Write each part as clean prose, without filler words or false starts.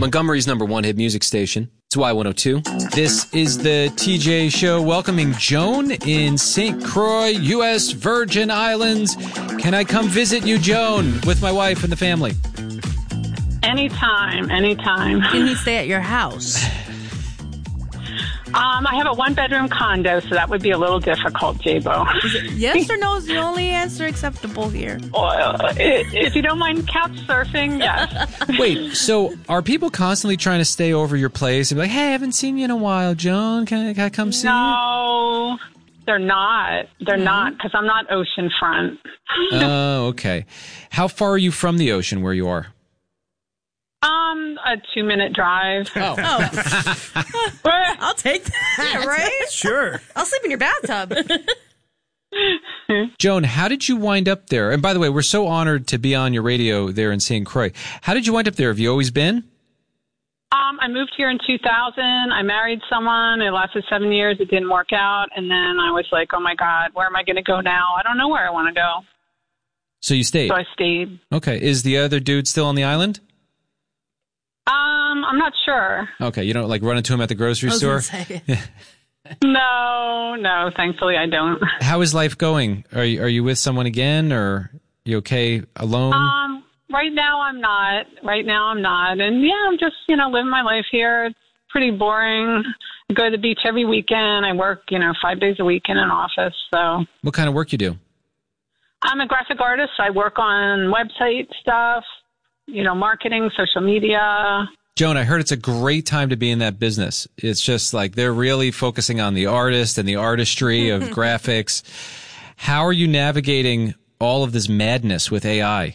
Montgomery's #1 hit music station. It's Y102. This is the TJ Show, welcoming Joan in St. Croix, U.S. Virgin Islands. Can I come visit you, Joan, with my wife and the family? Anytime. Can he stay at your house? I have a one-bedroom condo, so that would be a little difficult, J-Bo. Yes or no is the only answer acceptable here. If you don't mind couch surfing, yes. Wait, so are people constantly trying to stay over your place and be like, hey, I haven't seen you in a while, Joan. Can I come see you? No, they're not. They're not, because I'm not oceanfront. Oh, okay. How far are you from the ocean where you are? A 2-minute drive. Oh. I'll take that, right? Sure. I'll sleep in your bathtub. Joan, how did you wind up there? And by the way, we're so honored to be on your radio there in St. Croix. How did you wind up there? Have you always been? I moved here in 2000. I married someone. It lasted 7 years. It didn't work out. And then I was like, oh, my God, where am I going to go now? I don't know where I want to go. So you stayed? So I stayed. Okay. Is the other dude still on the island? I'm not sure. Okay. You don't like run into him at the grocery store? No, thankfully I don't. How is life going? Are you with someone again, or you okay alone? Right now I'm not. And yeah, I'm just, living my life here. It's pretty boring. I go to the beach every weekend. I work, 5 days a week in an office. So. What kind of work you do? I'm a graphic artist. I work on website stuff, marketing, social media. Joan, I heard it's a great time to be in that business. It's just like they're really focusing on the artist and the artistry of graphics. How are you navigating all of this madness with AI?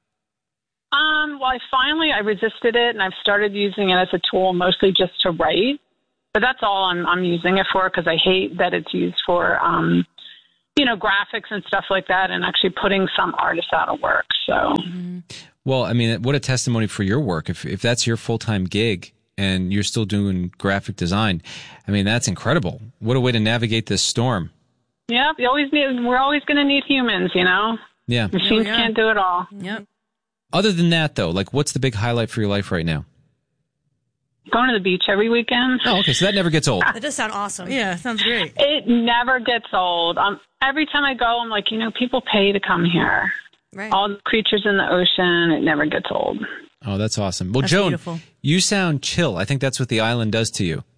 Well, I resisted it, and I've started using it as a tool mostly just to write. But that's all I'm using it for, because I hate that it's used for, graphics and stuff like that, and actually putting some artists out of work. So. Well, I mean, what a testimony for your work. If that's your full-time gig and you're still doing graphic design, I mean, that's incredible. What a way to navigate this storm. Yeah, we're always going to need humans, Yeah. Machines can't do it all. Yep. Other than that, though, like, what's the big highlight for your life right now? Going to the beach every weekend. Oh, okay, so that never gets old. That does sound awesome. Yeah, sounds great. It never gets old. Every time I go, I'm like, people pay to come here. Right. All the creatures in the ocean, it never gets old. Oh, that's awesome. Well, That's Joan, beautiful. You sound chill. I think that's what the island does to you.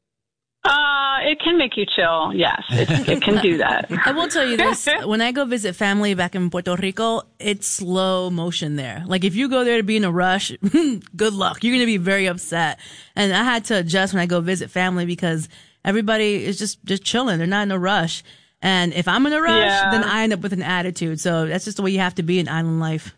It can make you chill. Yes, it can do that. I will tell you this. When I go visit family back in Puerto Rico, it's slow motion there. Like, if you go there to be in a rush, good luck. You're going to be very upset. And I had to adjust when I go visit family, because everybody is just chilling. They're not in a rush. And if I'm in a rush, then I end up with an attitude. So that's just the way you have to be in island life.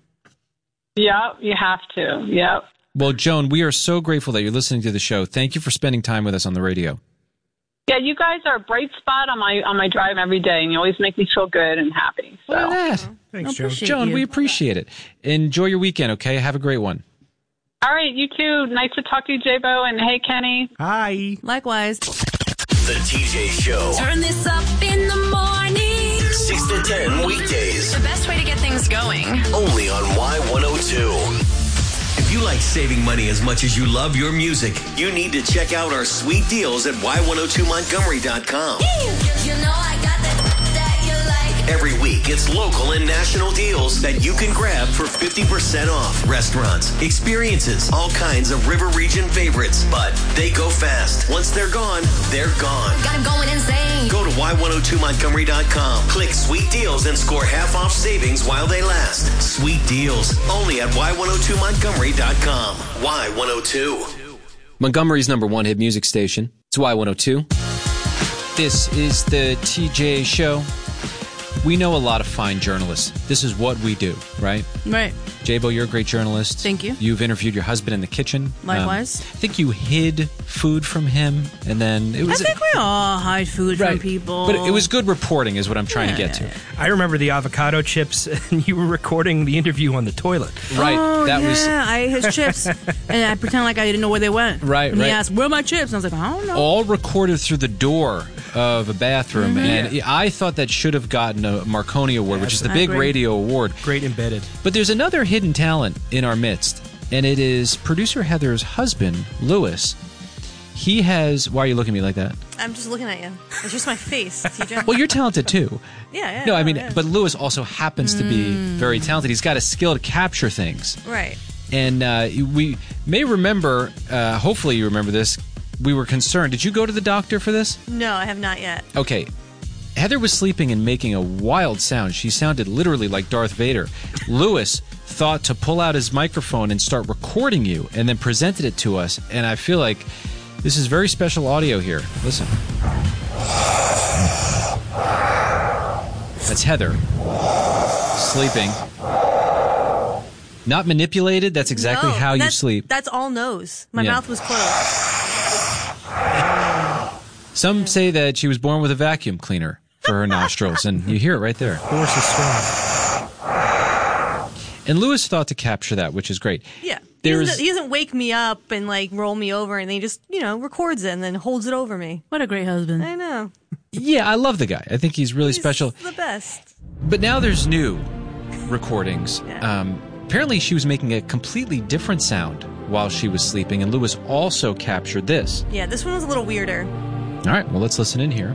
Yep, you have to. Yep. Well, Joan, we are so grateful that you're listening to the show. Thank you for spending time with us on the radio. Yeah, you guys are a bright spot on my drive every day, and you always make me feel good and happy. So. Look at that. Thanks, Joan. Joan, we appreciate it. Enjoy your weekend, okay? Have a great one. All right, you too. Nice to talk to you, J-Bo, and hey, Kenny. Hi. Likewise. The TJ Show. Turn this up in the morning. 6 to 10 weekdays. The best way to get things going. Only on Y102. If you like saving money as much as you love your music, you need to check out our sweet deals at Y102Montgomery.com. You know I got that you like. Every week, it's local and national deals that you can grab for 50% off. Restaurants, experiences, all kinds of River Region favorites. But they go fast. Once they're gone, they're gone. Got 'em going insane. Go to Y102Montgomery.com. Click Sweet Deals and score half off savings while they last. Sweet Deals, only at Y102Montgomery.com. Y102. Montgomery's #1 hit music station. It's Y102. This is the TJ Show. We know a lot of fine journalists. This is what we do, right? Right. J-Bo, you're a great journalist. Thank you. You've interviewed your husband in the kitchen. Likewise. I think you hid food from him, and then it was... I think we all hide food from people. But it was good reporting is what I'm trying to get to. I remember the avocado chips, and you were recording the interview on the toilet. Right. Oh, that was... I ate his chips, and I pretend like I didn't know where they went. Right, and right. he asked, where are my chips? And I was like, I don't know. All recorded through the door of a bathroom, Mm-hmm. and I thought that should have gotten a Marconi Award, which is the I big agree. radio award. Great embedded. But there's another hidden talent in our midst. and it is producer Heather's husband, Lewis. He has... Why are you looking at me like that? I'm just looking at you. It's just my face, TJ. Well, you're talented too. Yeah. No, I mean, yeah. but Lewis also happens to be very talented. He's got a skill to capture things. Right. And we may remember, hopefully you remember this, we were concerned. Did you go to the doctor for this? No, I have not yet. Okay. Heather was sleeping and making a wild sound. She sounded literally like Darth Vader. Lewis thought to pull out his microphone and start recording you and then presented it to us. And I feel like this is very special audio here. Listen. That's Heather sleeping. Not manipulated. That's exactly No, how you sleep. That's all nose. My Yeah. mouth was closed. Some say that she was born with a vacuum cleaner for her nostrils, and you hear it right there. Force is strong. And Lewis thought to capture that, which is great. Yeah. There's He doesn't wake me up and like roll me over, and then he just, records it and then holds it over me. What a great husband. I know. yeah, I love the guy. I think he's really He's special. the best. But now there's new recordings. Yeah. Apparently, she was making a completely different sound while she was sleeping, and Lewis also captured this. Yeah, this one was a little weirder. All right, well, let's listen in here.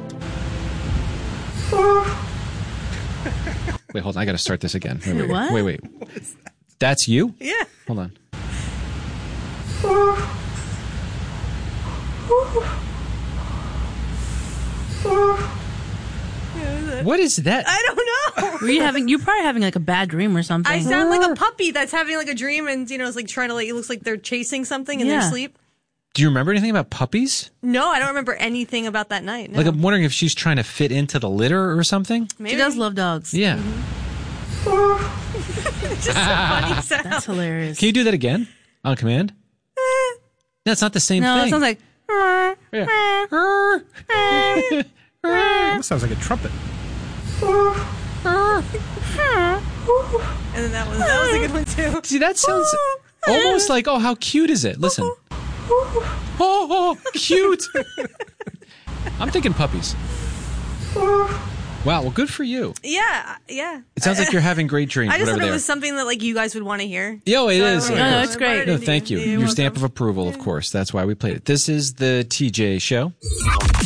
Wait, hold on. I got to start this again. Wait. What? Wait. That's you? Yeah. Hold on. What is that? I don't know. You probably having like a bad dream or something. I sound like a puppy that's having like a dream and, it's like trying to it looks like they're chasing something in their Yeah. sleep. Do you remember anything about puppies? No, I don't remember anything about that night. No. Like, I'm wondering if she's trying to fit into the litter or something. Maybe. She does love dogs. Yeah. It's just a funny sound. That's hilarious. Can you do that again on command? That's not the same No, thing. it sounds like. Almost sounds like a trumpet. And then that was a good one too. See, that sounds almost like, oh, how cute is it? Listen. Oh, cute. I'm thinking puppies. Wow, well, good for you. Yeah. It sounds like you're having great dreams. I just whatever thought they it are. was something that like you guys would want to hear. Yo, it is. No, it's great. No, thank you. Your stamp of approval, of course. That's why we played it. This is the TJ Show.